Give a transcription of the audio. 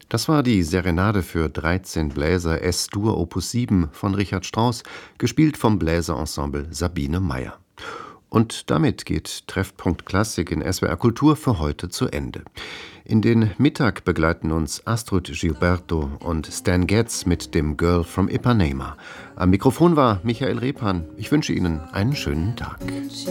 Das war die Serenade für 13 Bläser S-Dur Opus 7 von Richard Strauss, gespielt vom Bläserensemble Sabine Meyer. Und damit geht Treffpunkt Klassik in SWR Kultur für heute zu Ende. In den Mittag begleiten uns Astrud Gilberto und Stan Getz mit dem Girl from Ipanema. Am Mikrofon war Michael Rebmann. Ich wünsche Ihnen einen schönen Tag.